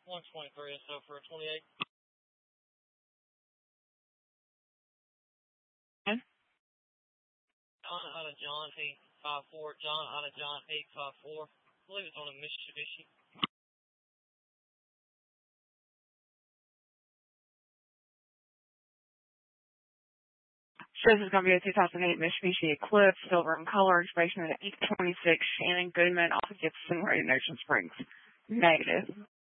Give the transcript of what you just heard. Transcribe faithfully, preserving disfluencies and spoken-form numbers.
one twenty-three, so for a twenty-eight. And? John out of John, eight five four. John out of John, eight five four. I believe it's on a Mitsubishi. Shows it's going to be a two thousand eight Mitsubishi Eclipse, silver in color, expiration at eight twenty-six. Shannon Goodman, off of Gibson, Radiation Springs. Negative.